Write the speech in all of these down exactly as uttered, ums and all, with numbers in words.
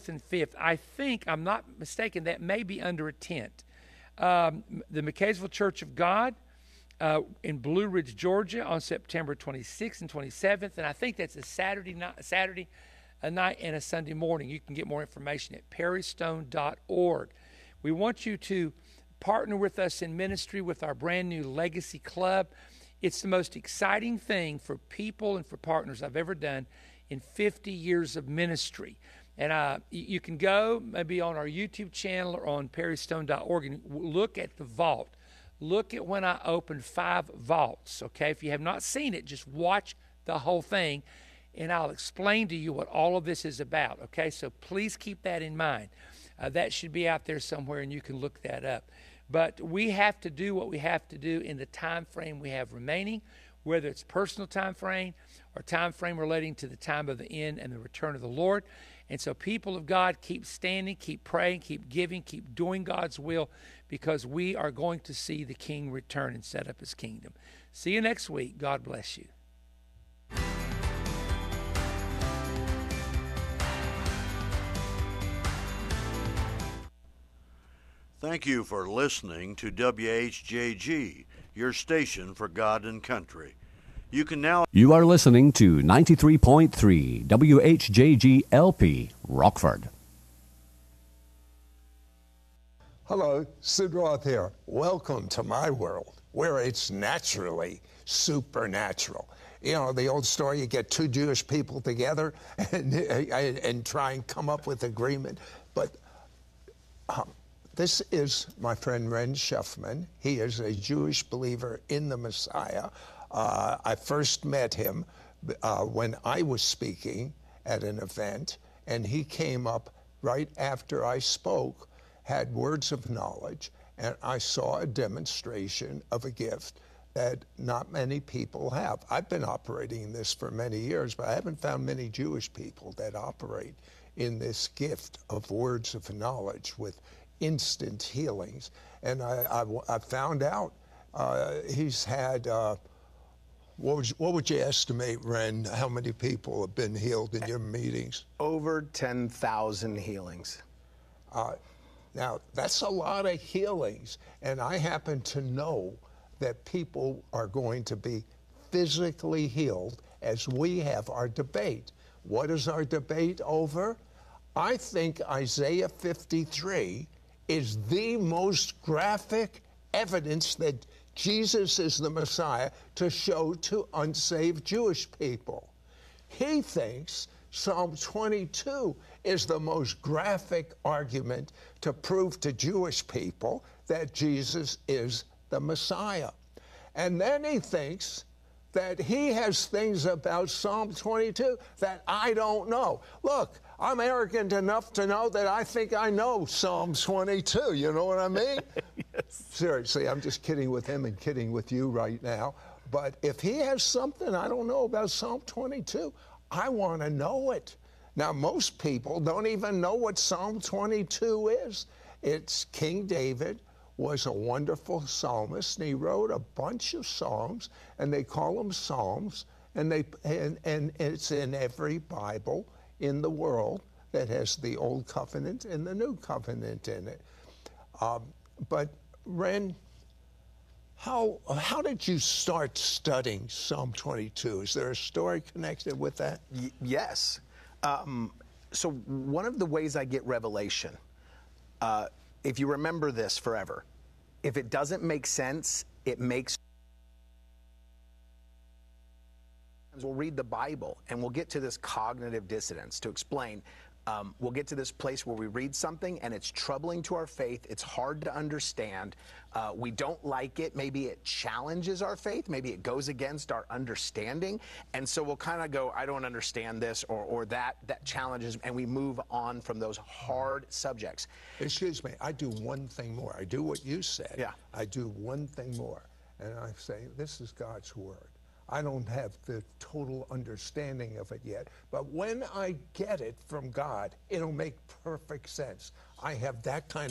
fourth and fifth. I think, I'm not mistaken, that may be under a tent. Um, the McKaysville Church of God uh, in Blue Ridge, Georgia, on September twenty-sixth and twenty-seventh, and I think that's a Saturday night, Saturday a night and a Sunday morning. You can get more information at perry stone dot org. We want you to partner with us in ministry with our brand new Legacy Club. It's the most exciting thing for people and for partners I've ever done in fifty years of ministry. And uh, you can go maybe on our YouTube channel or on perry stone dot org and look at the vault. Look at when I opened five vaults, okay? If you have not seen it, just watch the whole thing, and I'll explain to you what all of this is about, okay? So please keep that in mind. Uh, that should be out there somewhere, and you can look that up. But we have to do what we have to do in the time frame we have remaining, whether it's personal time frame or time frame relating to the time of the end and the return of the Lord. And so people of God, keep standing, keep praying, keep giving, keep doing God's will, because we are going to see the King return and set up his kingdom. See you next week. God bless you. Thank you for listening to W H J G, your station for God and country. You can now... You are listening to ninety-three point three W H J G L P, Rockford. Hello, Sid Roth here. Welcome to my world, where it's naturally supernatural. You know, the old story, you get two Jewish people together and, and, and try and come up with agreement. But um, this is my friend Ren Schuffman. He is a Jewish believer in the Messiah. Uh, I first met him uh, when I was speaking at an event, and he came up right after I spoke, had words of knowledge, and I saw a demonstration of a gift that not many people have. I've been operating in this for many years, but I haven't found many Jewish people that operate in this gift of words of knowledge with instant healings. And I, I, I found out uh, he's had... Uh, What would, you, what would you estimate, Ren, how many people have been healed in your meetings? Over ten thousand healings. Uh, now, that's a lot of healings, and I happen to know that people are going to be physically healed as we have our debate. What is our debate over? I think Isaiah fifty-three is the most graphic evidence that Jesus is the Messiah to show to unsaved Jewish people. He thinks Psalm twenty-two is the most graphic argument to prove to Jewish people that Jesus is the Messiah. And then he thinks that he has things about Psalm twenty-two that I don't know. Look, I'm arrogant enough to know that I think I know Psalm twenty-two. You know what I mean? Yes. Seriously, I'm just kidding with him and kidding with you right now. But if he has something I don't know about Psalm twenty-two, I want to know it. Now, most people don't even know what Psalm twenty-two is. It's King David was a wonderful psalmist, and he wrote a bunch of songs, and they call them psalms, and they and, and it's in every Bible in the world that has the Old Covenant and the New Covenant in it. Um, but Ren, how how did you start studying Psalm twenty-two? Is there a story connected with that? Y- yes. Um, so one of the ways I get revelation, uh, if you remember this forever, if it doesn't make sense, it makes. We'll read the Bible and we'll get to this cognitive dissonance to explain. Um, we'll get to this place where we read something and it's troubling to our faith. It's hard to understand. Uh, we don't like it. Maybe it challenges our faith. Maybe it goes against our understanding. And so we'll kind of go, I don't understand this, or, or that, that challenges, and we move on from those hard subjects. Excuse me, I do one thing more. I do what you said. Yeah. I do one thing more. And I say, this is God's word. I don't have the total understanding of it yet, but when I get it from God, it'll make perfect sense. I have that kind of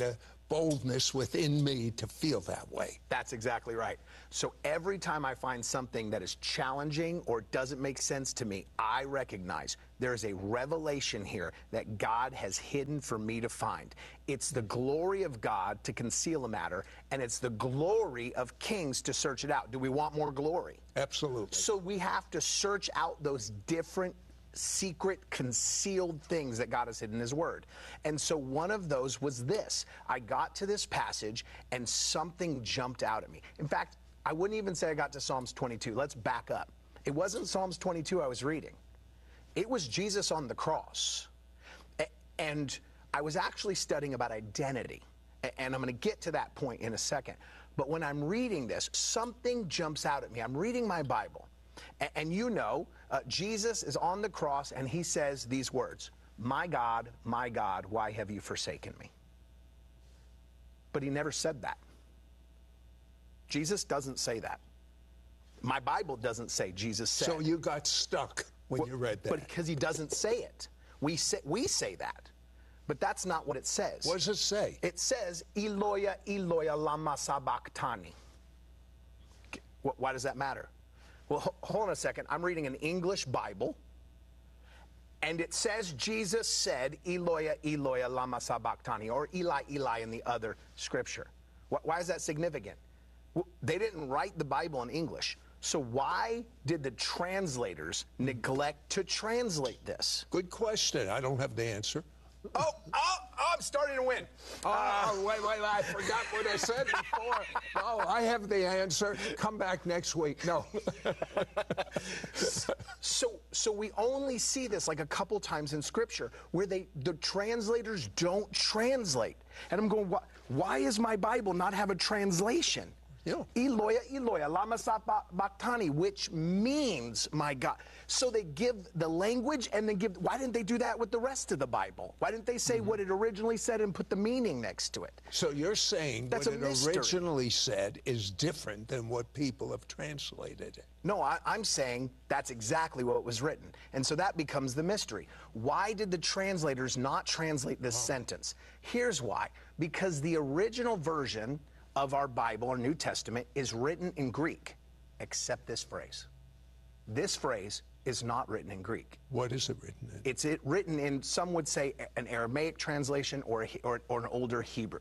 boldness within me to feel that way. That's exactly right. So every time I find something that is challenging or doesn't make sense to me, I recognize there is a revelation here that God has hidden for me to find. It's the glory of God to conceal a matter, and it's the glory of kings to search it out. Do we want more glory? Absolutely. So we have to search out those different secret, concealed things that God has hidden in His Word. And so one of those was this. I got to this passage and something jumped out at me. In fact, I wouldn't even say I got to Psalms twenty-two. Let's back up. It wasn't Psalms twenty-two I was reading. It was Jesus on the cross. And I was actually studying about identity. And I'm going to get to that point in a second. But when I'm reading this, something jumps out at me. I'm reading my Bible. And you know, uh, Jesus is on the cross and He says these words, "My God, my God, why have you forsaken me?" But He never said that. Jesus doesn't say that. My Bible doesn't say Jesus said. So you got stuck when well, you read that. But because He doesn't say it. We say, we say that. But that's not what it says. What does it say? It says, Eloya, Eloya, lama sabachthani. Why does that matter? Well, hold on a second. I'm reading an English Bible, and it says Jesus said, Eloya, Eloya, lama sabachthani, or Eli, Eli in the other scripture. Why is that significant? They didn't write the Bible in English. So why did the translators neglect to translate this? Good question. I don't have the answer. Oh, oh, oh, I'm starting to win. Oh, uh, wait, wait, I forgot what I said before. No, I have the answer. Come back next week. No. so, so we only see this like a couple times in Scripture where they, the translators don't translate. And I'm going, why, why does my Bible not have a translation? Yeah. Eloya, Eloya, lama sabachthani, which means my God. So they give the language and then give, why didn't they do that with the rest of the Bible? Why didn't they say mm-hmm. what it originally said and put the meaning next to it? So you're saying That's what a it mystery. originally said is different than what people have translated it. No, I, I'm saying that's exactly what was written. And so that becomes the mystery. Why did the translators not translate this oh. sentence? Here's why. Because the original version of our Bible, our New Testament, is written in Greek, except this phrase. This phrase is not written in Greek. What is it written in? It's it written in, some would say, an Aramaic translation or, a, or, or an older Hebrew.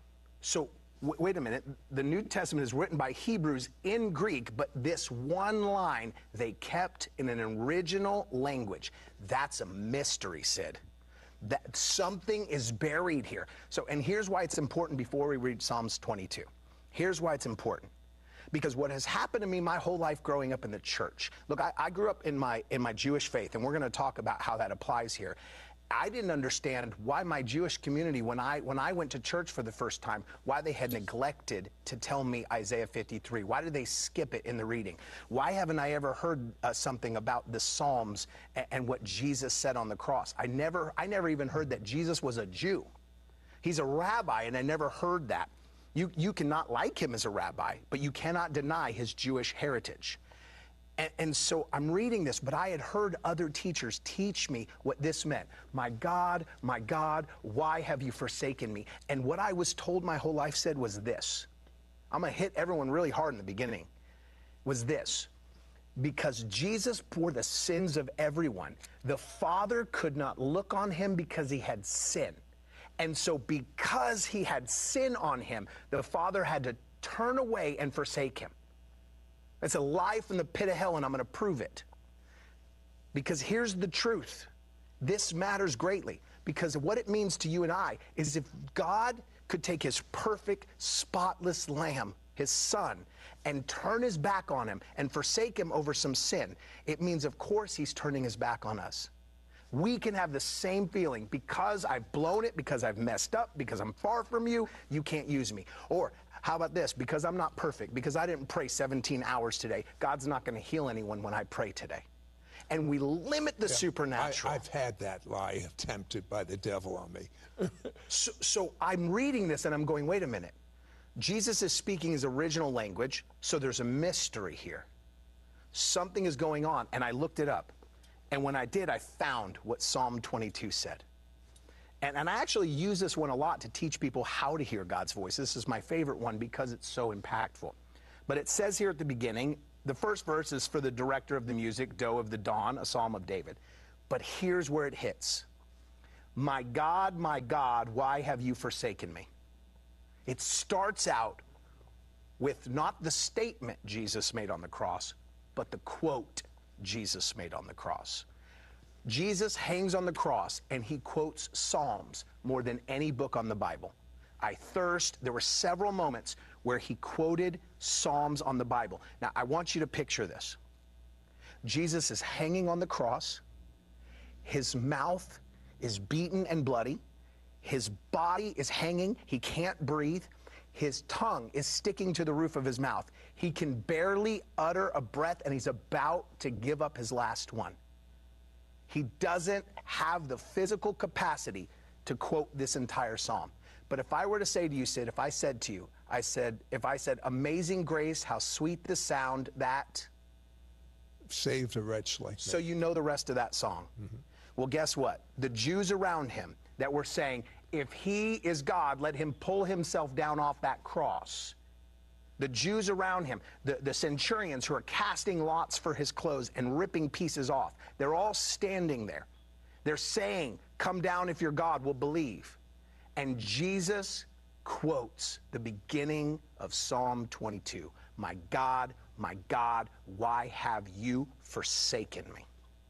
So, w wait a minute. The New Testament is written by Hebrews in Greek, but this one line they kept in an original language. That's a mystery, Sid. That something is buried here. So, and here's why it's important before we read Psalms twenty-two. Here's why it's important. Because what has happened to me my whole life growing up in the church. Look, I, I grew up in my, in my Jewish faith, and we're going to talk about how that applies here. I didn't understand why my Jewish community, when I, when I went to church for the first time, why they had neglected to tell me Isaiah fifty-three. Why did they skip it in the reading? Why haven't I ever heard uh, something about the Psalms and, and what Jesus said on the cross? I never, I never even heard that Jesus was a Jew. He's a rabbi, and I never heard that. You, you cannot like him as a rabbi, but you cannot deny his Jewish heritage. And, and so I'm reading this, but I had heard other teachers teach me what this meant. My God, my God, why have you forsaken me? And what I was told my whole life said was this. I'm going to hit everyone really hard in the beginning. Was this. Because Jesus bore the sins of everyone, the Father could not look on him because he had sin. And so because he had sin on him, the Father had to turn away and forsake him. It's a lie from the pit of hell, and I'm going to prove it. Because here's the truth. This matters greatly. Because what it means to you and I is if God could take his perfect, spotless lamb, his son, and turn his back on him and forsake him over some sin, it means, of course, he's turning his back on us. We can have the same feeling. Because I've blown it, because I've messed up, because I'm far from you, you can't use me. Or how about this? Because I'm not perfect, because I didn't pray seventeen hours today, God's not going to heal anyone when I pray today. And we limit the yeah, supernatural. I, I've had that lie attempted by the devil on me. so, so I'm reading this and I'm going, wait a minute. Jesus is speaking his original language, so there's a mystery here. Something is going on, and I looked it up. And when I did, I found what Psalm twenty-two said. And, and I actually use this one a lot to teach people how to hear God's voice. This is my favorite one because it's so impactful. But it says here at the beginning, the first verse is for the director of the music, Doe of the Dawn, a psalm of David. But here's where it hits. My God, my God, why have you forsaken me? It starts out with not the statement Jesus made on the cross, but the quote Jesus made on the cross. Jesus hangs on the cross and he quotes Psalms more than any book on the Bible. I thirst. There were several moments where he quoted Psalms on the Bible. Now, I want you to picture this. Jesus is hanging on the cross. His mouth is beaten and bloody. His body is hanging. He can't breathe. His tongue is sticking to the roof of his mouth. He can barely utter a breath, and he's about to give up his last one. He doesn't have the physical capacity to quote this entire psalm. But if I were to say to you, Sid, if I said to you, I said, if I said, Amazing Grace, how sweet the sound that saved a wretch like me. So you know the rest of that song. Mm-hmm. Well, guess what? The Jews around him that were saying, if he is God, let him pull himself down off that cross. The Jews around him, the, the centurions who are casting lots for his clothes and ripping pieces off, they're all standing there. They're saying, come down if you're God, we'll believe. And Jesus quotes the beginning of Psalm twenty-two. My God, my God, why have you forsaken me?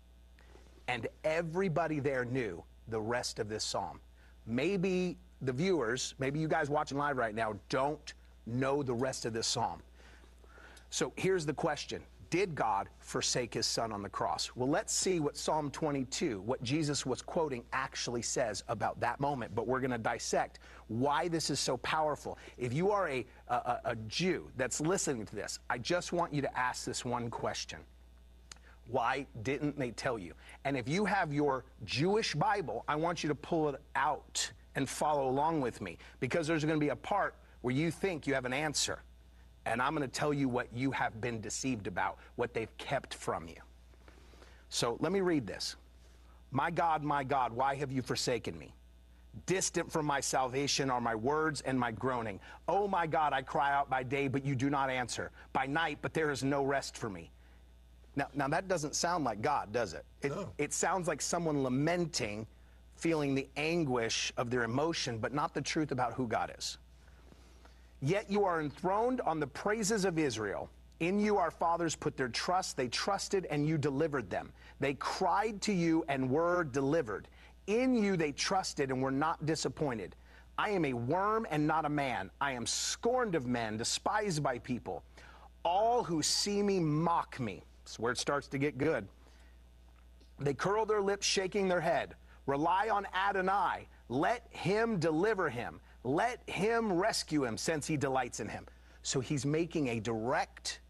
And everybody there knew the rest of this psalm. Maybe the viewers, maybe you guys watching live right now, don't know the rest of this psalm. So here's the question. Did God forsake his son on the cross? Well, let's see what Psalm twenty-two, what Jesus was quoting, actually says about that moment. But we're going to dissect why this is so powerful. If you are a, a, a Jew that's listening to this, I just want you to ask this one question. Why didn't they tell you? And if you have your Jewish Bible, I want you to pull it out and follow along with me, because there's going to be a part where you think you have an answer. And I'm going to tell you what you have been deceived about, what they've kept from you. So let me read this. My God, my God, why have you forsaken me? Distant from my salvation are my words and my groaning. Oh my God, I cry out by day, but you do not answer. By night, but there is no rest for me. Now, now that doesn't sound like God, does it? It, no. It sounds like someone lamenting, feeling the anguish of their emotion, but not the truth about who God is. Yet you are enthroned on the praises of Israel. In you our fathers put their trust. They trusted and you delivered them. They cried to you and were delivered. In you they trusted and were not disappointed. I am a worm and not a man. I am scorned of men, despised by people. All who see me mock me. That's where it starts to get good. They curl their lips, shaking their head. Rely on Adonai. Let him deliver him. Let him rescue him, since he delights in him. So he's making a direct,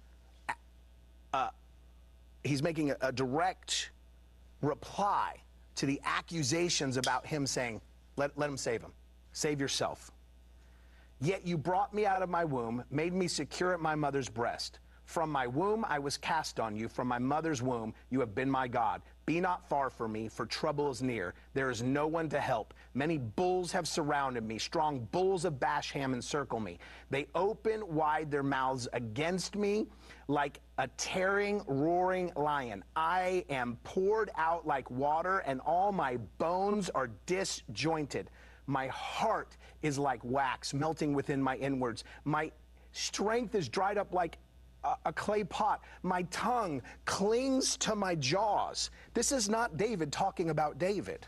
uh, he's making a, a direct reply to the accusations about him, saying, let, let him save him. Save yourself. Yet you brought me out of my womb, made me secure at my mother's breast. From my womb I was cast on you. From my mother's womb you have been my God. Be not far from me, for trouble is near. There is no one to help. Many bulls have surrounded me. Strong bulls of Basham encircle me. They open wide their mouths against me like a tearing, roaring lion. I am poured out like water, and all my bones are disjointed. My heart is like wax melting within my inwards. My strength is dried up like a clay pot. My tongue clings to my jaws. This is not David talking about David.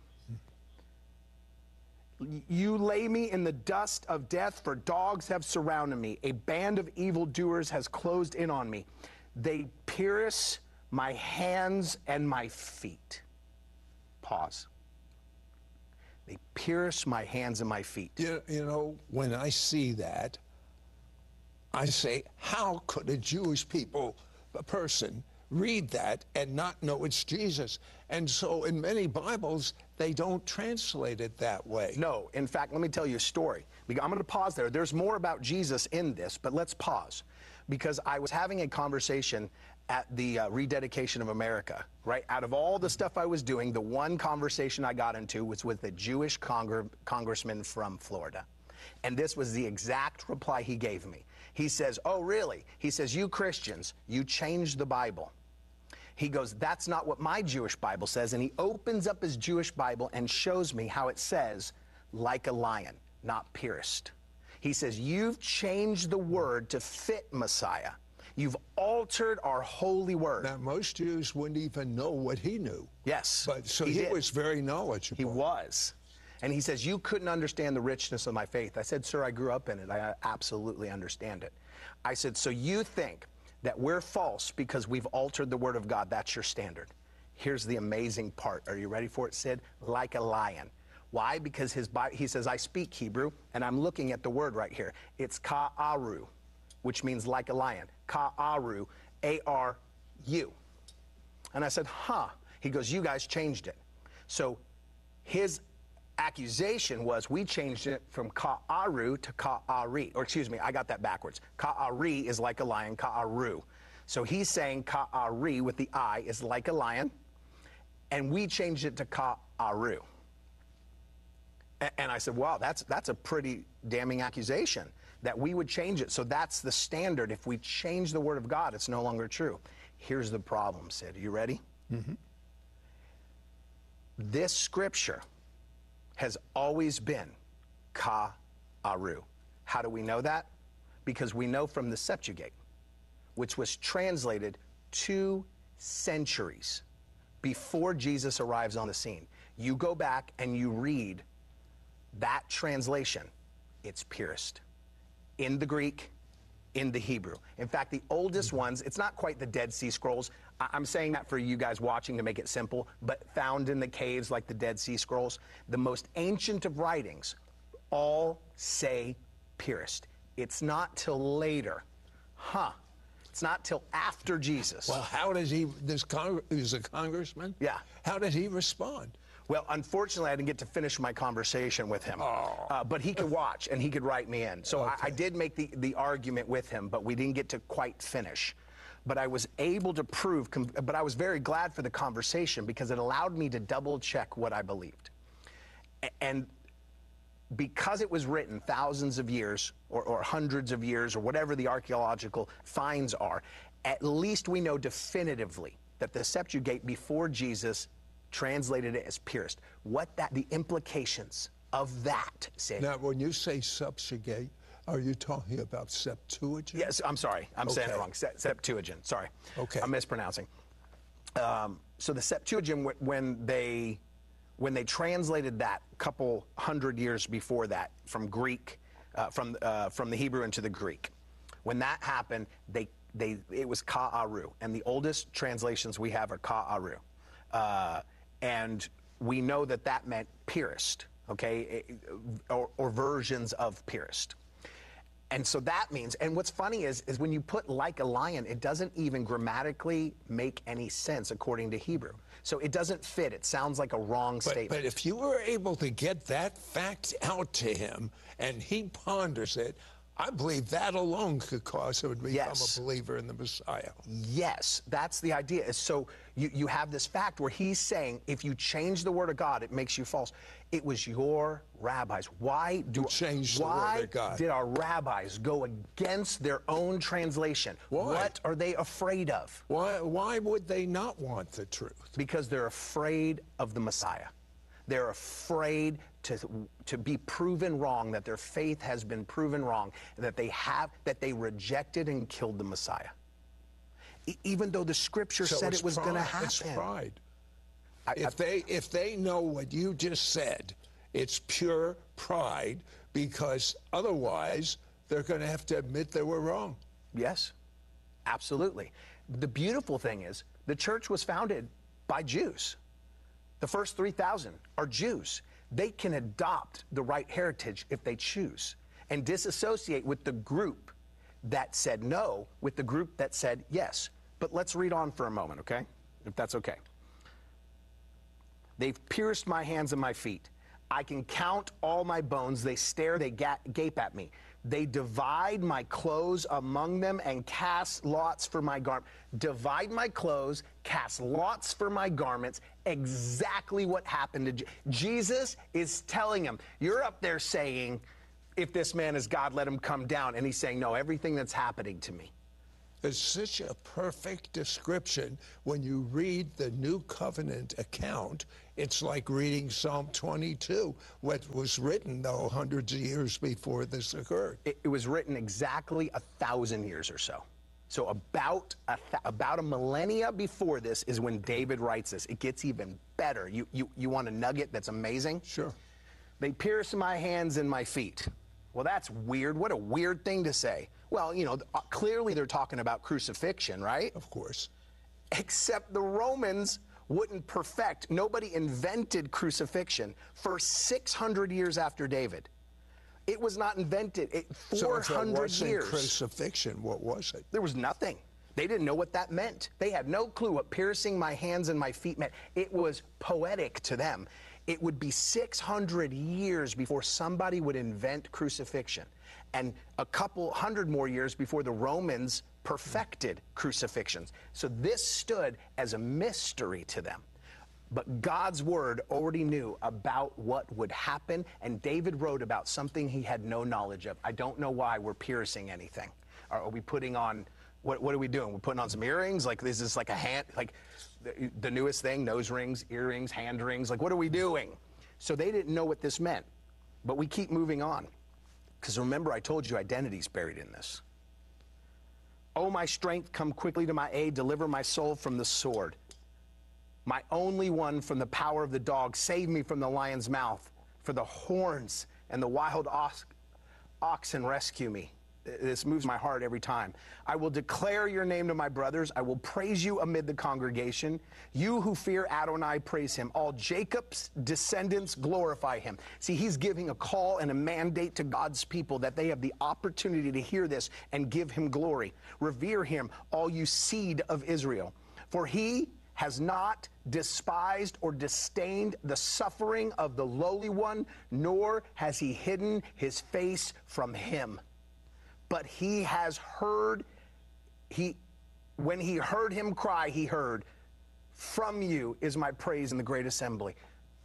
You lay me in the dust of death, for dogs have surrounded me. A band of evildoers has closed in on me. They pierce my hands and my feet. Pause. They pierce my hands and my feet. You, you know, when I see that, I say, how could a Jewish people, a person, read that and not know it's Jesus? And so in many Bibles, they don't translate it that way. No. In fact, let me tell you a story. I'm going to pause there. There's more about Jesus in this, but let's pause. Because I was having a conversation at the uh, rededication of America, right? Out of all the stuff I was doing, the one conversation I got into was with a Jewish congr- congressman from Florida. And this was the exact reply he gave me. He says, oh, really? He says, you Christians, you changed the Bible. He goes, that's not what my Jewish Bible says. And he opens up his Jewish Bible and shows me how it says, like a lion, not pierced. He says, you've changed the word to fit Messiah. You've altered our holy word. Now, most Jews wouldn't even know what he knew. Yes. But so he, he did. was very knowledgeable. He was. And he says, you couldn't understand the richness of my faith. I said, sir, I grew up in it. I absolutely understand it. I said, so you think that we're false because we've altered the word of God? That's your standard. Here's the amazing part. Are you ready for it, Sid? Like a lion. Why? Because his he says, I speak Hebrew, and I'm looking at the word right here. It's ka'aru, which means like a lion. Ka'aru, A R U. And I said, huh. He goes, you guys changed it. So his accusation was we changed it from ka'aru to ka'ari. Or excuse me, I got that backwards. Ka'ari is like a lion, ka'aru. So he's saying ka'ari with the I is like a lion, and we changed it to ka'aru. And I said, wow, that's, that's a pretty damning accusation, that we would change it. So that's the standard. If we change the word of God, it's no longer true. Here's the problem, Sid. Are you ready? Mm-hmm. This scripture has always been ka'aru. How do we know that? Because we know from the Septuagint, which was translated two centuries before Jesus arrives on the scene. You go back and you read that translation, it's pierced. In the Greek, in the Hebrew. In fact, the oldest ones, it's not quite the Dead Sea Scrolls. I- I'm saying that for you guys watching to make it simple, but found in the caves like the Dead Sea Scrolls, the most ancient of writings all say pierced. It's not till later. Huh. It's not till after Jesus. Well, how does he, this Cong- he's a congressman? Yeah. How did he respond? Well, unfortunately, I didn't get to finish my conversation with him. Oh. Uh, but he could watch, and he could write me in. So Okay. I, I did make the, the argument with him, but we didn't get to quite finish. But I was able to prove, com- but I was very glad for the conversation because it allowed me to double check what I believed. A- and because it was written thousands of years or, or hundreds of years or whatever the archaeological finds are, at least we know definitively that the Septuagint before Jesus translated it as pierced. What that, the implications of that, say. Now, when you say Septuagint, are you talking about Septuagint? Yes, I'm sorry. I'm saying it Okay. wrong. Se- Septuagint, sorry. Okay. I'm mispronouncing. Um, so the Septuagint, wh- when they when they translated that a couple hundred years before that from Greek, uh, from uh, from the Hebrew into the Greek, when that happened, they they it was ka'aru, and the oldest translations we have are ka'aru. Uh, And we know that that meant pierced, okay, or, or versions of pierced. And so that means, and what's funny is, is when you put like a lion, it doesn't even grammatically make any sense according to Hebrew. So it doesn't fit. It sounds like a wrong But, statement. but if you were able to get that fact out to him and he ponders it, I believe that alone could cause him to become Yes. a believer in the Messiah. Yes, that's the idea. Is so you, you have this fact where he's saying if you change the word of God, it makes you false. It was your rabbis. Why do Who changed the word why of God. did our rabbis go against their own translation? Why? What are they afraid of? Why, why would they not want the truth? Because they're afraid of the Messiah. They're afraid to, to be proven wrong, that their faith has been proven wrong, that they have, that they rejected and killed the Messiah. E- even though the scripture So said it's it was going to pride. happen. It's pride. I- If they if they know what you just said, it's pure pride, because otherwise they're going to have to admit they were wrong. Yes, absolutely. The beautiful thing is the church was founded by Jews. The first three thousand are Jews. They can adopt the right heritage if they choose and disassociate with the group that said no with the group that said yes. But let's read on for a moment, okay? If that's okay. They've pierced my hands and my feet. I can count all my bones. They stare, they ga- gape at me. They divide my clothes among them and cast lots for my garment. Divide my clothes, cast lots for my garments. Exactly what happened to Je- Jesus is telling him, you're up there saying, if this man is God, let him come down. And he's saying, no, everything that's happening to me. It's such a perfect description. When you read the New Covenant account, it's like reading Psalm twenty-two, what was written, though, hundreds of years before this occurred. It, it was written exactly a thousand years or so. So about a, th- about a millennia before this is when David writes this. It gets even better. You, you, you want a nugget that's amazing? Sure. They pierce my hands and my feet. Well, that's weird. What a weird thing to say. Well, you know, uh, clearly they're talking about crucifixion, right? Of course. Except the Romans wouldn't perfect. Nobody invented crucifixion for six hundred years after David. It was not invented. It, four hundred so if it wasn't years. Crucifixion, what was it? There was nothing. They didn't know what that meant. They had no clue what piercing my hands and my feet meant. It was poetic to them. It would be six hundred years before somebody would invent crucifixion, and a couple hundred more years before the Romans perfected crucifixions. So this stood as a mystery to them. But God's word already knew about what would happen, and David wrote about something he had no knowledge of. I don't know why we're piercing anything. Are, are we putting on, what, what are we doing? We're putting on some earrings? Like, is this like a hand, like the, the newest thing, nose rings, earrings, hand rings? Like, what are we doing? So they didn't know what this meant. But we keep moving on. Because remember, I told you identity's buried in this. Oh, my strength, come quickly to my aid, deliver my soul from the sword. My only one from the power of the dog, save me from the lion's mouth, for the horns and the wild ox, oxen rescue me. This moves my heart every time. I will declare your name to my brothers. I will praise you amid the congregation. You who fear Adonai, praise him. All Jacob's descendants glorify him. See, he's giving a call and a mandate to God's people that they have the opportunity to hear this and give him glory. Revere him, all you seed of Israel. For he has not despised or disdained the suffering of the lowly one, nor has he hidden his face from him. But he has heard, he, when he heard him cry, he heard, from you is my praise in the great assembly.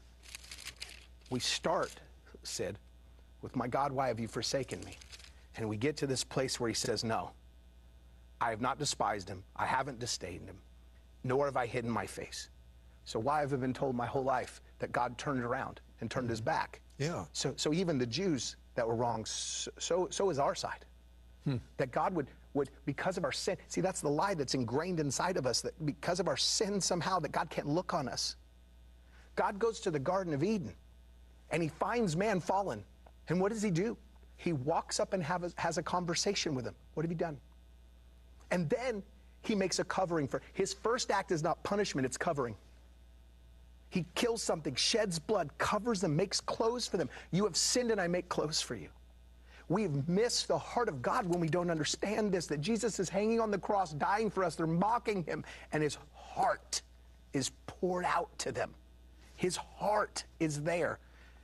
We start, Sid, with, my God, why have you forsaken me? And we get to this place where he says, no, I have not despised him. I haven't disdained him, nor have I hidden my face. So why have I been told my whole life that God turned around and turned his back? Yeah. So, so even the Jews that were wrong, so, so, so is our side. Hmm. That God would, would, because of our sin, see, that's the lie that's ingrained inside of us, that because of our sin somehow, that God can't look on us. God goes to the Garden of Eden, and he finds man fallen. And what does he do? He walks up and have a, has a conversation with him. What have you done? And then he makes a covering for, his first act is not punishment, it's covering. He kills something, sheds blood, covers them, makes clothes for them. You have sinned and I make clothes for you. We've missed the heart of God when we don't understand this, that Jesus is hanging on the cross, dying for us. They're mocking him, and his heart is poured out to them. His heart is there.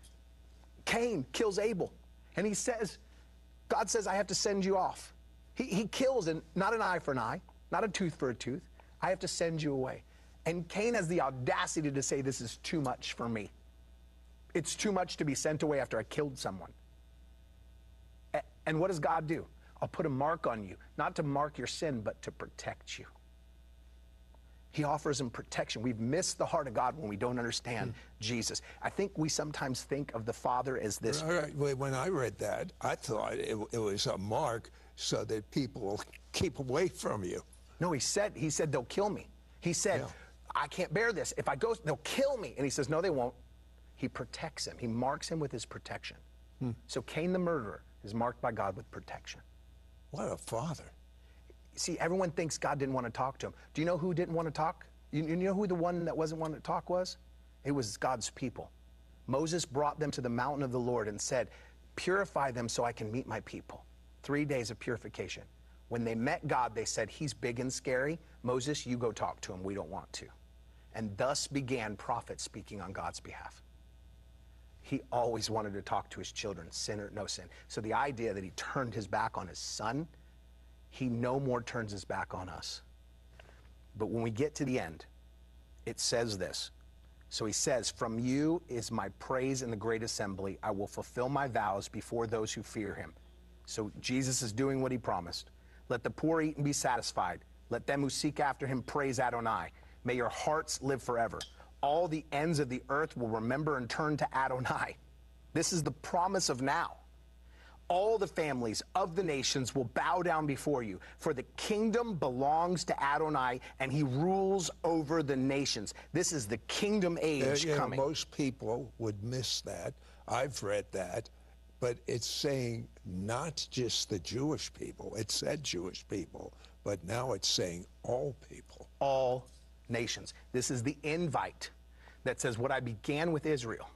Cain kills Abel, and he says, God says, I have to send you off. He, he kills, and not an eye for an eye, not a tooth for a tooth. I have to send you away. And Cain has the audacity to say, this is too much for me. It's too much to be sent away after I killed someone. And what does God do? I'll put a mark on you, not to mark your sin, but to protect you. He offers him protection. We've missed the heart of God when we don't understand mm. Jesus. I think we sometimes think of the Father as this. All right. When I read that, I thought it, it was a mark so that people will keep away from you. No, he said, he said, they'll kill me. He said, yeah. I can't bear this. If I go, they'll kill me. And he says, no, they won't. He protects him. He marks him with his protection. Hmm. So Cain the murderer is marked by God with protection. What a father. See, everyone thinks God didn't want to talk to him. Do you know who didn't want to talk? You, you know who the one that wasn't wanting to talk was? It was God's people. Moses brought them to the mountain of the Lord and said, purify them so I can meet my people. Three days of purification. When they met God, they said, he's big and scary. Moses, you go talk to him. We don't want to. And thus began prophets speaking on God's behalf. He always wanted to talk to his children, sin or no sin. So the idea that he turned his back on his son, he no more turns his back on us. But when we get to the end, it says this. So he says, from you is my praise in the great assembly. I will fulfill my vows before those who fear him. So Jesus is doing what he promised. Let the poor eat and be satisfied. Let them who seek after him praise Adonai. May your hearts live forever. All the ends of the earth will remember and turn to Adonai. This is the promise of now. All the families of the nations will bow down before you, for the kingdom belongs to Adonai, and he rules over the nations. This is the kingdom age Uh, you know, coming. most people would miss that. I've read that. But it's saying not just the Jewish people. It said Jewish people, but now it's saying all people. All nations. This is the invite that says, what I began with Israel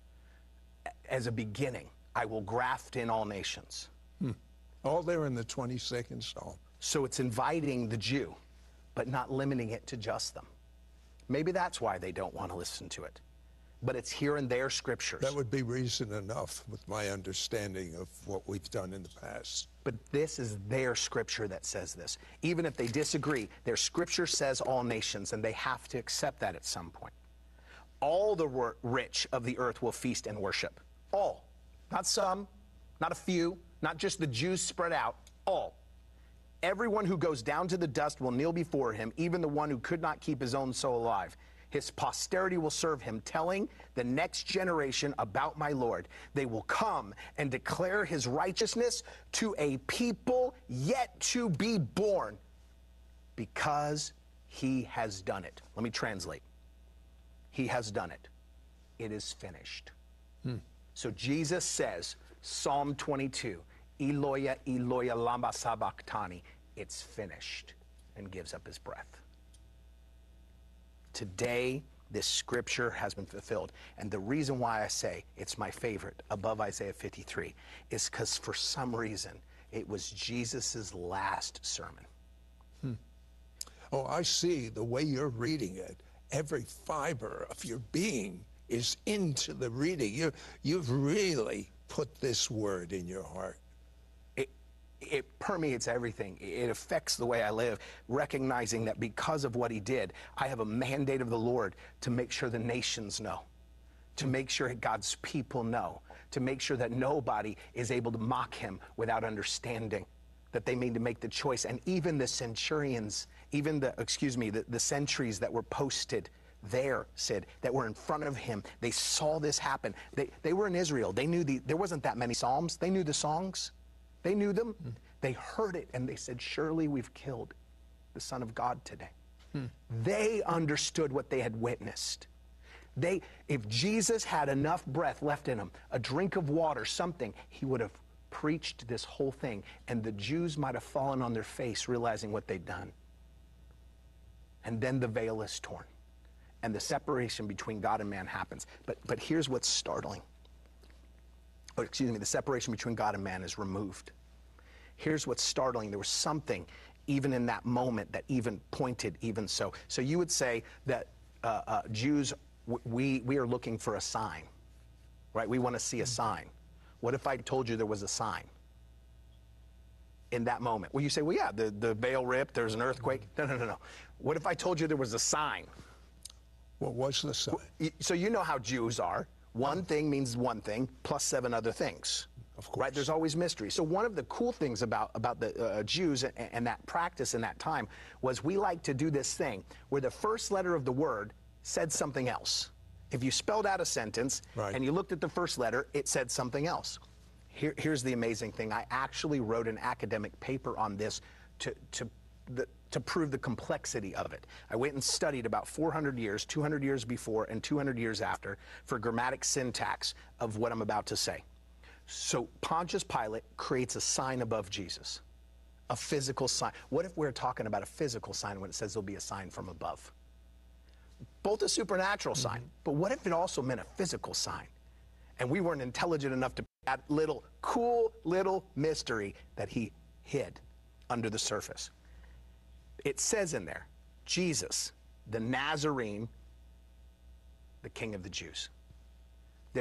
as a beginning, I will graft in all nations. Hmm. All there in the twenty-second Psalm. So it's inviting the Jew, but not limiting it to just them. Maybe that's why they don't want to listen to it. But it's here in their scriptures. That would be reason enough with my understanding of what we've done in the past. But this is their scripture that says this. Even if they disagree, their scripture says all nations, and they have to accept that at some point. All the rich of the earth will feast and worship. All. Not some, not a few, not just the Jews spread out. All. Everyone who goes down to the dust will kneel before him, even the one who could not keep his own soul alive. His posterity will serve him, telling the next generation about my Lord. They will come and declare his righteousness to a people yet to be born, because he has done it. Let me translate. He has done it. It is finished. Hmm. So Jesus says, Psalm twenty-two, Eloya, Eloya, lama sabachthani, it's finished, and gives up his breath. Today, this scripture has been fulfilled. And the reason why I say it's my favorite above Isaiah fifty-three is because for some reason, it was Jesus's last sermon. Hmm. Oh, I see the way you're reading it. Every fiber of your being is into the reading. You, you've really put this word in your heart. It, it permeates everything. It affects the way I live, recognizing that because of what he did, I have a mandate of the Lord to make sure the nations know, to make sure God's people know, to make sure that nobody is able to mock him without understanding that they need to make the choice. And even the centurions, even the, excuse me, the, the sentries that were posted there, Sid, that were in front of him, they saw this happen. They, they were in Israel. They knew the, there wasn't that many Psalms. They knew the songs. They knew them. Mm. They heard it, and they said, surely we've killed the Son of God today. Mm. They understood what they had witnessed. They, if Jesus had enough breath left in him, a drink of water, something, he would have preached this whole thing, and the Jews might have fallen on their face realizing what they'd done. And then the veil is torn, and the separation between God and man happens. But, but here's what's startling. Oh, excuse me, the separation between God and man is removed. Here's what's startling. There was something even in that moment that even pointed even so. So you would say that uh, uh, Jews, we, we are looking for a sign, right? We want to see a sign. What if I told you there was a sign in that moment? Well, you say, well, yeah, the, the veil ripped, there's an earthquake. No, no, no, no. What if I told you there was a sign? What was the sign? So you know how Jews are. One thing means one thing, plus seven other things. Of course. Right? There's always mystery. So one of the cool things about, about the uh, Jews and, and that practice in that time was we like to do this thing where the first letter of the word said something else. If you spelled out a sentence right. and you looked at the first letter, it said something else. Here, here's the amazing thing. I actually wrote an academic paper on this to, to, the, to prove the complexity of it. I went and studied about four hundred years, two hundred years before and two hundred years after for grammatic syntax of what I'm about to say. So Pontius Pilate creates a sign above Jesus, a physical sign. What if we're talking about a physical sign when it says there'll be a sign from above? Both a supernatural mm-hmm. sign, but what if it also meant a physical sign? And we weren't intelligent enough to that little cool little mystery that he hid under the surface. It says in there, Jesus, the Nazarene, the King of the Jews. There,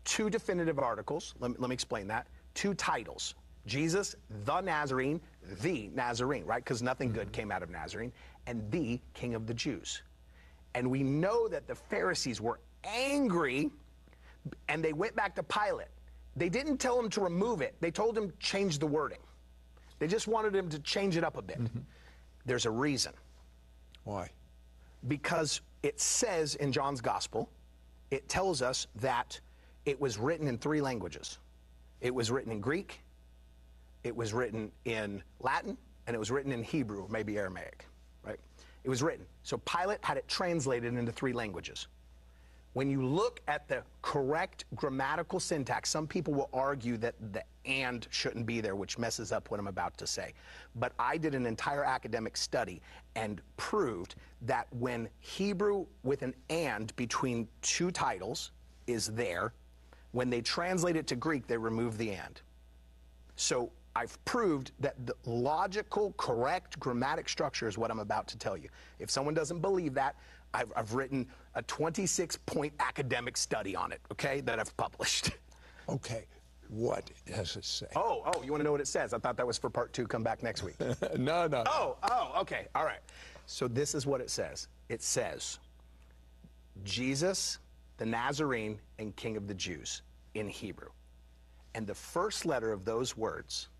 two definitive articles. Let me, let me explain that. Two titles. Jesus, the Nazarene, the Nazarene, right? Because nothing good came out of Nazarene. And the King of the Jews. And we know that the Pharisees were angry, and they went back to Pilate. They didn't tell him to remove it. They told him change the wording. They just wanted him to change it up a bit. Mm-hmm. There's a reason. Why? Because it says in John's Gospel, it tells us that it was written in three languages. It was written in Greek, it was written in Latin, and it was written in Hebrew, or maybe Aramaic, right? It was written. So Pilate had it translated into three languages. When you look at the correct grammatical syntax, some people will argue that the and shouldn't be there, which messes up what I'm about to say. But I did an entire academic study and proved that when Hebrew with an and between two titles is there, when they translate it to Greek, they remove the and. So I've proved that the logical, correct grammatic structure is what I'm about to tell you. If someone doesn't believe that, I've, I've written a twenty-six point academic study on it, okay, that I've published. Okay, what does it say? Oh, oh, you want to know what it says? I thought that was for part two. Come back next week. no, no. Oh, oh, okay, all right. So this is what it says. It says, Jesus, the Nazarene, and King of the Jews in Hebrew. And the first letter of those words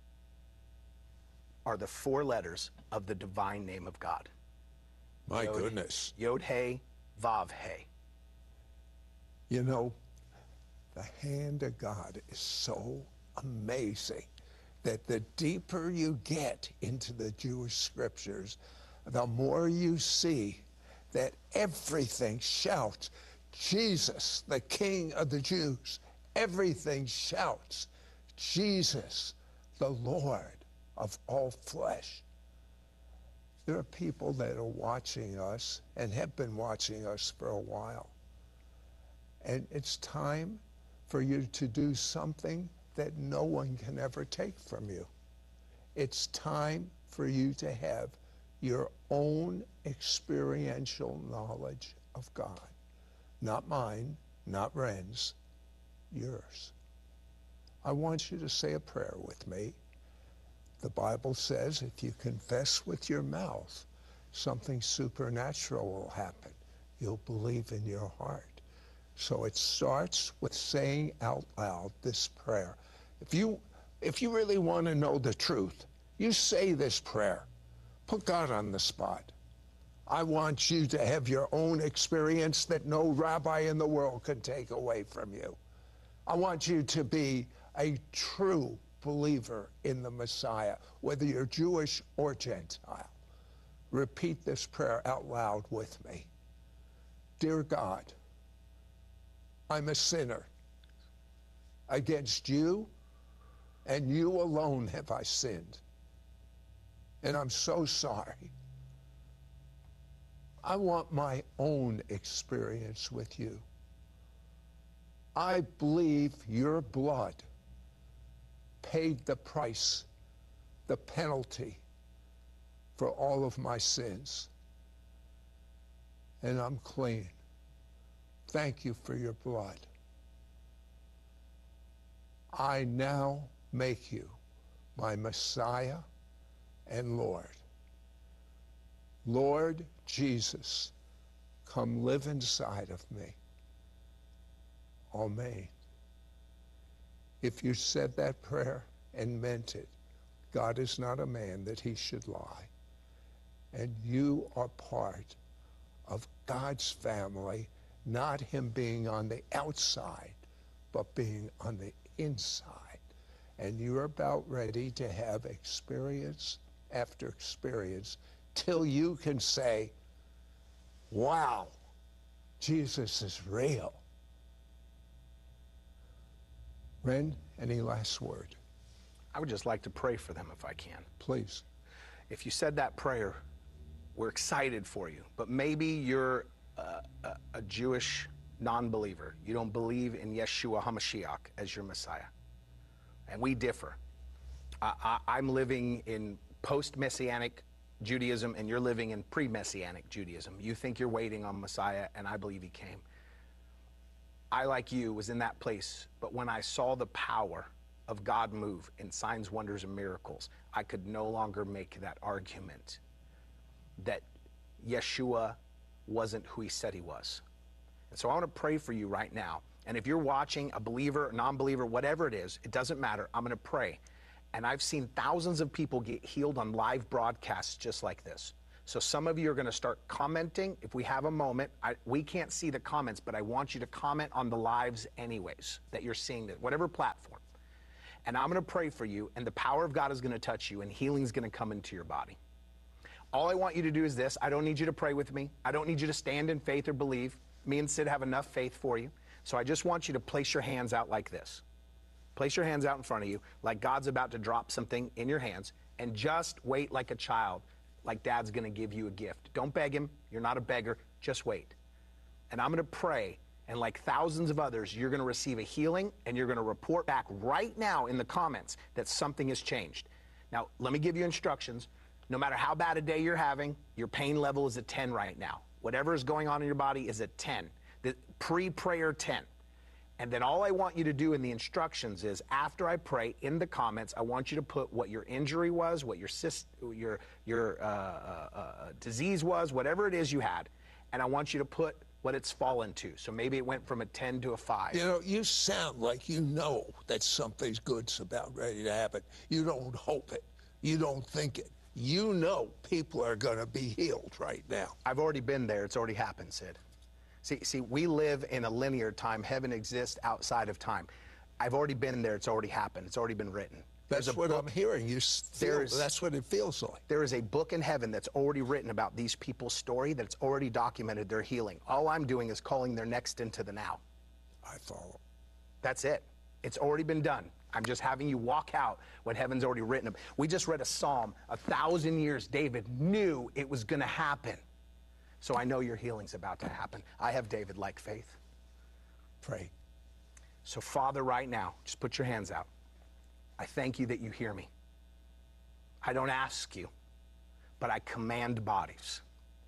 are the four letters of the divine name of God. My Yod, goodness. Yod-He, Vav-He. You know, the hand of God is so amazing that the deeper you get into the Jewish scriptures, the more you see that everything shouts, Jesus, the King of the Jews. Everything shouts, Jesus, the Lord of all flesh. There are people that are watching us and have been watching us for a while. And it's time for you to do something that no one can ever take from you. It's time for you to have your own experiential knowledge of God. Not mine, not Ren's, yours. I want you to say a prayer with me. The Bible says if you confess with your mouth, something supernatural will happen. You'll believe in your heart. So it starts with saying out loud this prayer. If you, if you really want to know the truth, you say this prayer. Put God on the spot. I want you to have your own experience that no rabbi in the world can take away from you. I want you to be a true believer in the Messiah, whether you're Jewish or Gentile. Repeat this prayer out loud with me. Dear God, I'm a sinner. Against you and you alone have I sinned. And I'm so sorry. I want my own experience with you. I believe your blood paid the price, the penalty for all of my sins. And I'm clean. Thank you for your blood. I now make you my Messiah and Lord. Lord Jesus, come live inside of me. Amen. If you said that prayer and meant it, God is not a man that he should lie. And you are part of God's family, not him being on the outside, but being on the inside. And you're about ready to have experience after experience till you can say, wow, Jesus is real. Ren, any last word? I would just like to pray for them if I can. Please. If you said that prayer, we're excited for you. But maybe you're uh, a, a Jewish non-believer. You don't believe in Yeshua HaMashiach as your Messiah. And we differ. I, I, I'm living in post-Messianic Judaism, and you're living in pre-Messianic Judaism. You think you're waiting on Messiah, and I believe he came. I, like you, was in that place, but when I saw the power of God move in signs, wonders, and miracles, I could no longer make that argument that Yeshua wasn't who he said he was. And so I want to pray for you right now. And if you're watching, a believer, a non-believer, whatever it is, it doesn't matter. I'm going to pray. And I've seen thousands of people get healed on live broadcasts just like this. So some of you are going to start commenting. If we have a moment, I, we can't see the comments, but I want you to comment on the lives anyways that you're seeing, that whatever platform. And I'm going to pray for you, and the power of God is going to touch you, and healing is going to come into your body. All I want you to do is this. I don't need you to pray with me. I don't need you to stand in faith or believe. Me and Sid have enough faith for you. So I just want you to place your hands out like this. Place your hands out in front of you like God's about to drop something in your hands, and just wait like a child, like Dad's going to give you a gift. Don't beg him. You're not a beggar. Just wait. And I'm going to pray, and like thousands of others, you're going to receive a healing, and you're going to report back right now in the comments that something has changed. Now, let me give you instructions. No matter how bad a day you're having, your pain level is a ten right now. Whatever is going on in your body is a ten. The pre-prayer ten. And then all I want you to do in the instructions is, after I pray, in the comments, I want you to put what your injury was, what your cyst, your your uh, uh, uh, disease was, whatever it is you had, and I want you to put what it's fallen to. So maybe it went from a ten to a five. You know, you sound like you know that something's good's about ready to happen. You don't hope it. You don't think it. You know people are going to be healed right now. I've already been there. It's already happened, Sid. See, see, we live in a linear time. Heaven exists outside of time. I've already been there. It's already happened. It's already been written. That's what book, I'm hearing. You feel, is, that's what it feels like. There is a book in heaven that's already written about these people's story, that's already documented their healing. All I'm doing is calling their next into the now. I follow. That's it. It's already been done. I'm just having you walk out what heaven's already written. We just read a psalm. A thousand years, David knew it was going to happen. So I know your healing's about to happen. I have David-like faith. Pray. So Father, right now, just put your hands out. I thank you that you hear me. I don't ask you, but I command bodies.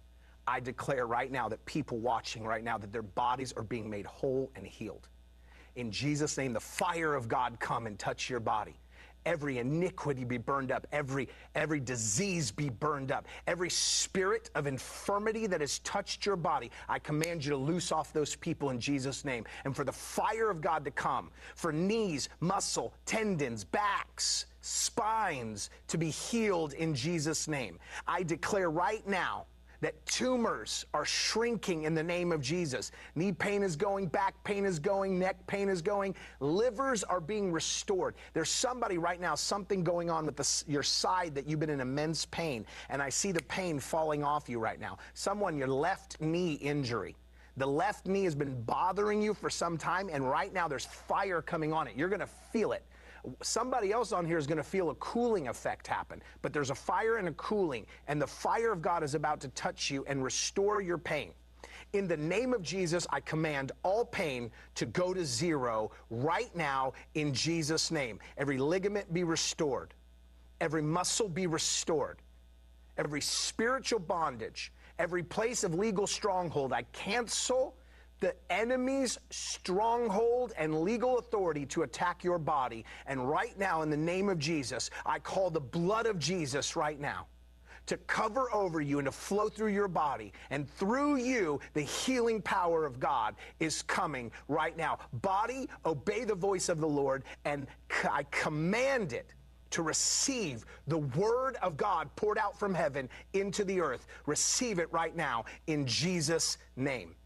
I declare right now that people watching right now, that their bodies are being made whole and healed. In Jesus' name, the fire of God come and touch your body. Every iniquity be burned up. Every, every disease be burned up. Every spirit of infirmity that has touched your body, I command you to loose off those people in Jesus' name. And for the fire of God to come, for knees, muscle, tendons, backs, spines to be healed in Jesus' name. I declare right now that tumors are shrinking in the name of Jesus. Knee pain is going, back pain is going, neck pain is going, livers are being restored. There's somebody right now, something going on with the, your side that you've been in immense pain, and I see the pain falling off you right now. Someone, your left knee injury. The left knee has been bothering you for some time, and right now there's fire coming on it. You're going to feel it. Somebody else on here is going to feel a cooling effect happen, but there's a fire and a cooling, and the fire of God is about to touch you and restore your pain. In the name of Jesus, I command all pain to go to zero right now in Jesus' name. Every ligament be restored. Every muscle be restored. Every spiritual bondage, every place of legal stronghold, I cancel the enemy's stronghold and legal authority to attack your body. And right now, in the name of Jesus, I call the blood of Jesus right now to cover over you and to flow through your body. And through you, the healing power of God is coming right now. Body, obey the voice of the Lord, and I command it to receive the word of God poured out from heaven into the earth. Receive it right now in Jesus' name.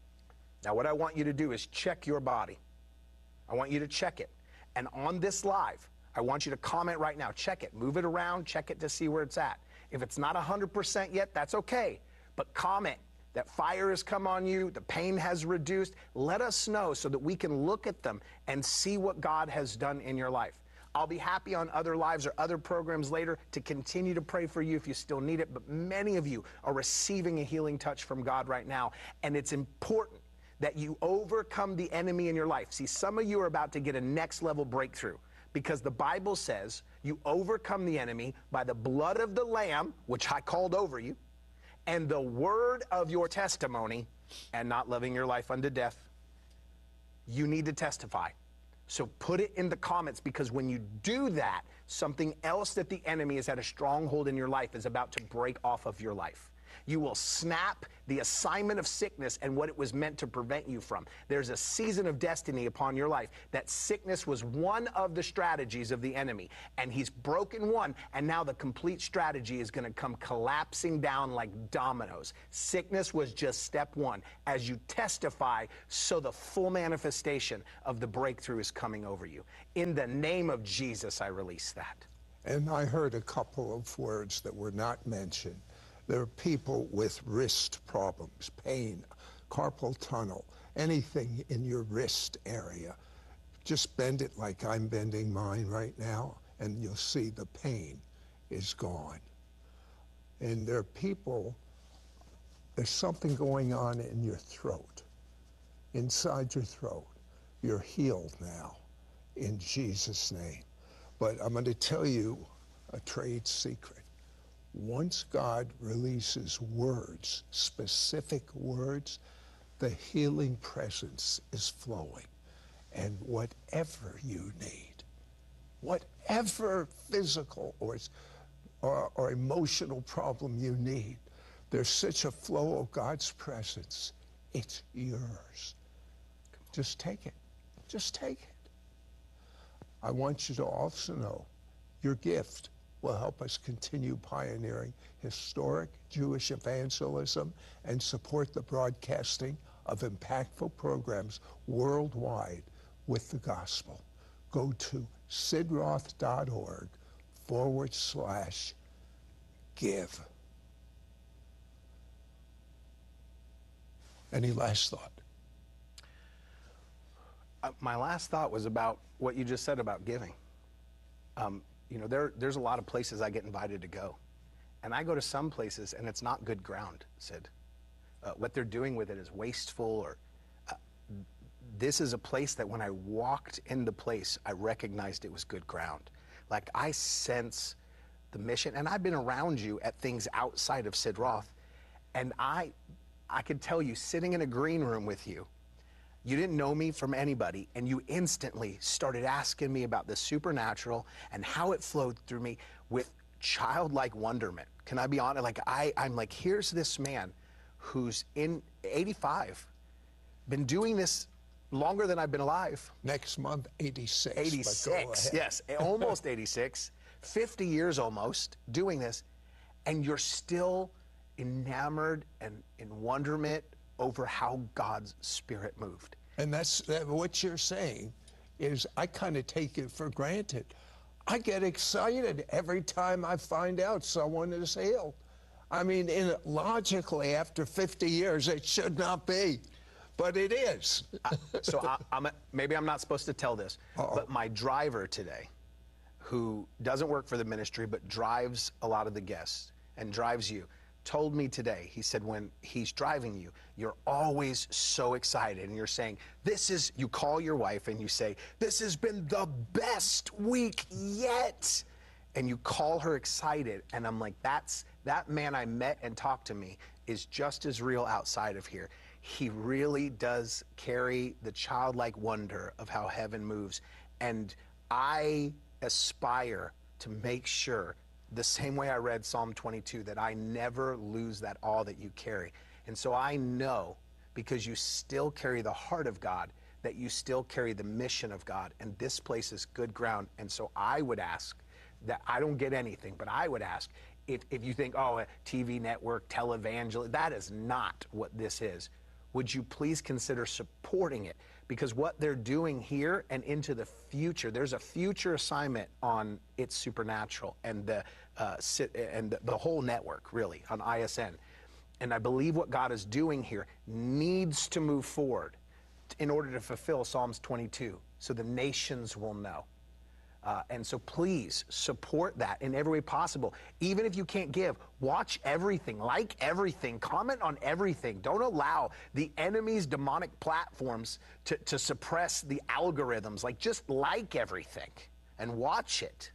Now, what I want you to do is check your body. I want you to check it. And on this live, I want you to comment right now. Check it. Move it around. Check it to see where it's at. If it's not one hundred percent yet, that's okay. But comment that fire has come on you, the pain has reduced. Let us know so that we can look at them and see what God has done in your life. I'll be happy on other lives or other programs later to continue to pray for you if you still need it. But many of you are receiving a healing touch from God right now. And it's important that you overcome the enemy in your life. See, some of you are about to get a next level breakthrough because the Bible says you overcome the enemy by the blood of the Lamb, which I called over you, and the word of your testimony, and not loving your life unto death. you need to testify. So put it in the comments, because when you do that, something else that the enemy has had a stronghold in your life is about to break off of your life. You will snap the assignment of sickness and what it was meant to prevent you from. There's a season of destiny upon your life that sickness was one of the strategies of the enemy, and he's broken one, and now the complete strategy is going to come collapsing down like dominoes. Sickness was just step one. As you testify, so the full manifestation of the breakthrough is coming over you. In the name of Jesus, I release that. And I heard a couple of words that were not mentioned. There are people with wrist problems, pain, carpal tunnel, anything in your wrist area. Just bend it like I'm bending mine right now, and you'll see the pain is gone. And there are people, there's something going on in your throat, inside your throat. You're healed now in Jesus' name. But I'm going to tell you a trade secret. Once God releases words, specific words, the healing presence is flowing. And whatever you need, whatever physical or, or, or emotional problem you need, there's such a flow of God's presence. It's yours. Just take it. Just take it. I want you to also know your gift will help us continue pioneering historic Jewish evangelism and support the broadcasting of impactful programs worldwide with the gospel. Go to sidroth.org forward slash give. Any last thought? Uh, my last thought was about what you just said about giving. Um, You know, there, there's a lot of places I get invited to go. And I go to some places and it's not good ground, Sid. Uh, what they're doing with it is wasteful. Or uh, this is a place that when I walked in the place, I recognized it was good ground. Like, I sense the mission. And I've been around you at things outside of Sid Roth. And I, I could tell you, sitting in a green room with you, you didn't know me from anybody, and you instantly started asking me about the supernatural and how it flowed through me with childlike wonderment. Can I be honest? Like, I, I'm like, here's this man who's in eighty-five, been doing this longer than I've been alive. Next month, eighty-six. eighty-six, yes, almost eighty-six, fifty years almost doing this, and you're still enamored and in wonderment over how God's Spirit moved. And that's that, what you're saying is I kind of take it for granted. I get excited every time I find out someone is healed. I mean, in, logically, after fifty years, it should not be, but it is. I, so I, I'm a, maybe I'm not supposed to tell this, Uh-oh. but my driver today, who doesn't work for the ministry but drives a lot of the guests and drives you, told me today, he said, when he's driving you, you're always so excited, and you're saying, this is, you call your wife and you say, this has been the best week yet, and you call her excited, and I'm like, that's, that man I met and talked to me is just as real outside of here. He really does carry the childlike wonder of how heaven moves, and I aspire to make sure, the same way I read Psalm twenty-two, that I never lose that awe that you carry. And so I know, because you still carry the heart of God, that you still carry the mission of God. And this place is good ground. And so I would ask that, I don't get anything, but I would ask, if, if you think, oh, a T V network, televangelist, that is not what this is. Would you please consider supporting it? Because what they're doing here and into the future, there's a future assignment on It's Supernatural and the uh, and the, the whole network, really, on I S N. And I believe what God is doing here needs to move forward in order to fulfill Psalms twenty-two, so the nations will know. Uh, and so please support that in every way possible. Even if you can't give, watch everything, like everything, comment on everything. Don't allow the enemy's demonic platforms to, to suppress the algorithms. Like, just like everything and watch it.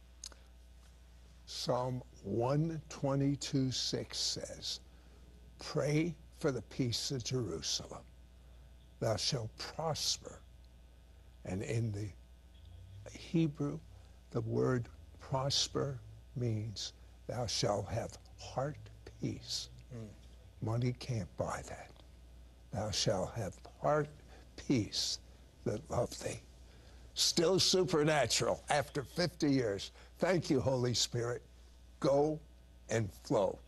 Psalm one twenty-two six says, pray for the peace of Jerusalem. Thou shalt prosper And in the Hebrew, the word prosper means thou shalt have heart peace. Mm. Money can't buy that. Thou shalt have heart peace that love thee. Still supernatural after fifty years. Thank you, Holy Spirit. Go and flow.